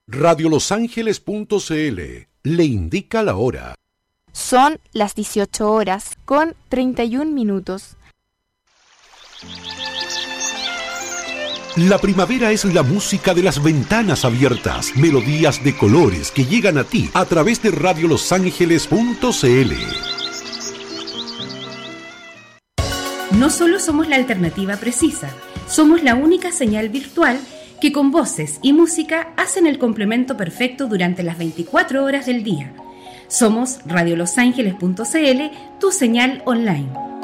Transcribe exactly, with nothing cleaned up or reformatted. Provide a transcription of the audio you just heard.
radio los ángeles punto c l le indica la hora. Son las dieciocho horas con treinta y un minutos. La primavera es la música de las ventanas abiertas, melodías de colores que llegan a ti a través de radio los ángeles punto c l. No solo somos la alternativa precisa, somos la única señal virtual que con voces y música hacen el complemento perfecto durante las veinticuatro horas del día. Somos radio los ángeles punto c l, tu señal online.